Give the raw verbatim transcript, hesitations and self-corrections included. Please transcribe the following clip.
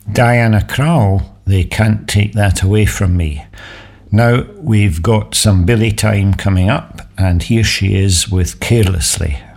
Diana Krall, They Can't Take That Away From Me. Now we've got some Billy time coming up, and here she is with Carelessly.